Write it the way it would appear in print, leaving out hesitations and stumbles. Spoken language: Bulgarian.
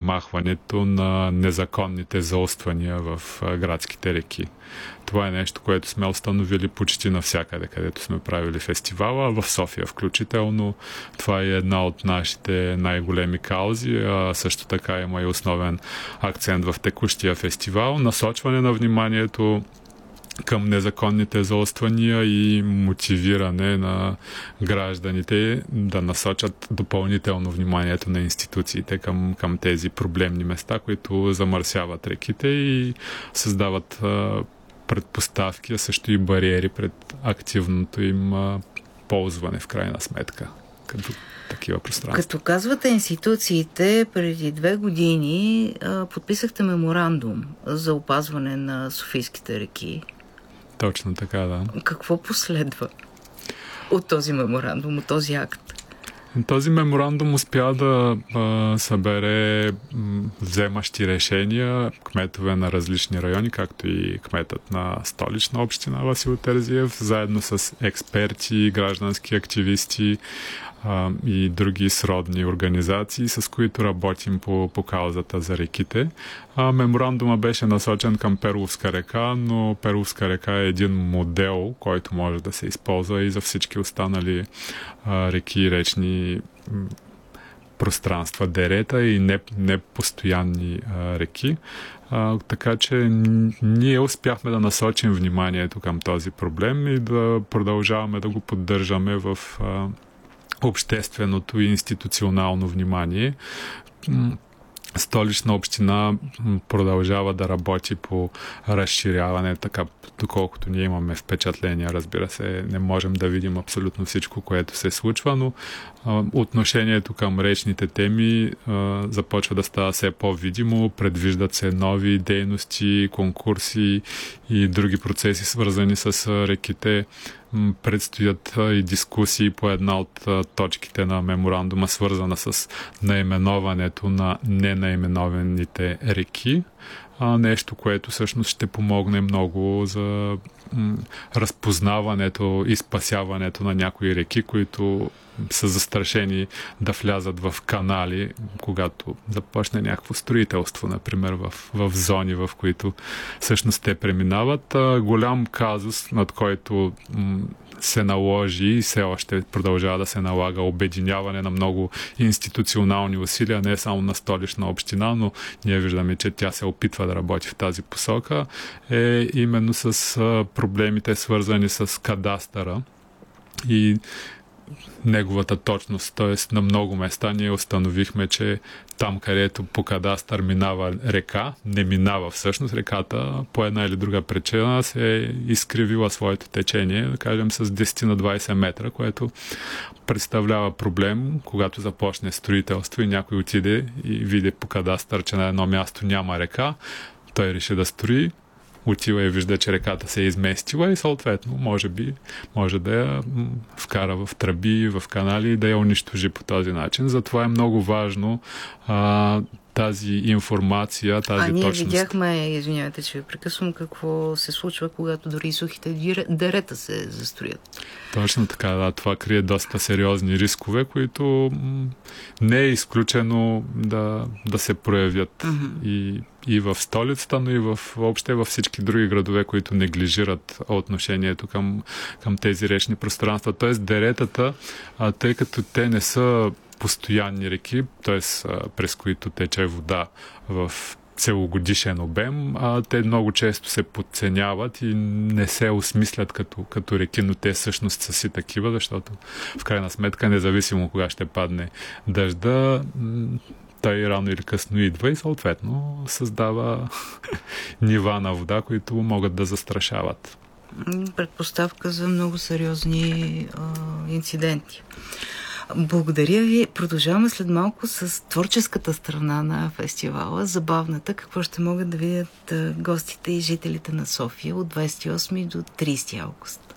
премахването на незаконните зауствания в градските реки. Това е нещо, което сме установили почти навсякъде, където сме правили фестивала, в София включително. Това е една от нашите най-големи каузи. Също така има и основен акцент в текущия фестивал. Насочване на вниманието към незаконните зауствания и мотивиране на гражданите да насочат допълнително вниманието на институциите към тези проблемни места, които замърсяват реките и създават предпоставки, а също и бариери пред активното им ползване в крайна сметка като такива пространства. Като казвате институциите, преди 2 години подписахте меморандум за опазване на софийските реки. Точно така, да. Какво последва от този меморандум, от този акт? Този меморандум успя да събере вземащи решения, кметове на различни райони, както и кметът на Столична община Васил Терзиев, заедно с експерти, граждански активисти и други сродни организации, с които работим по каузата за реките. Меморандума беше насочен към Перловска река, но Перловска река е един модел, който може да се използва и за всички останали реки и речни пространства, дерета и непостоянни реки. Така че ние успяхме да насочим вниманието към този проблем и да продължаваме да го поддържаме в общественото и институционално внимание. Столична община продължава да работи по разширяване, така доколкото ние имаме впечатления. Разбира се, не можем да видим абсолютно всичко, което се случва, но отношението към речните теми започва да става все по-видимо. Предвиждат се нови дейности, конкурси и други процеси, свързани с реките. Предстоят и дискусии по една от точките на меморандума, свързана с наименоването на ненаименованите реки. Нещо, което всъщност ще помогне много за разпознаването и спасяването на някои реки, които са застрашени да влязат в канали, когато започне някакво строителство, например в зони, в които всъщност те преминават. Голям казус, над който се наложи и все още продължава да се налага обединяване на много институционални усилия, не само на Столична община, но ние виждаме, че тя се опитва да работи в тази посока, е именно с проблемите, свързани с кадастъра и неговата точност. Т.е. на много места ние установихме, че там, където по кадастър минава река, не минава всъщност реката, по една или друга причина се е изкривила своето течение, да кажем с 10 на 20 метра, което представлява проблем, когато започне строителство и някой отиде и види по кадастър, че на едно място няма река, той реши да строи, отива и вижда, че реката се е изместила и съответно може да я вкара в тръби, в канали и да я унищожи по този начин. Затова е много важно тази информация, тази точност. Ние видяхме, извинявайте, че ви прекъсвам, какво се случва, когато дори сухите дерета се застроят. Точно така, да. Това крие доста сериозни рискове, които не е изключено да се проявят и в столицата, но и въобще във всички други градове, които неглижират отношението към тези речни пространства. Тоест деретата, тъй като те не са постоянни реки, т.е. през които тече вода в целогодишен обем, те много често се подценяват и не се осмислят като реки, но те всъщност са си такива, защото в крайна сметка, независимо кога ще падне дъжда, той рано или късно идва и съответно създава нива на вода, които могат да застрашават. Предпоставка за много сериозни инциденти. Благодаря ви. Продължаваме след малко с творческата страна на фестивала, забавната, какво ще могат да видят гостите и жителите на София от 28 до 30 август.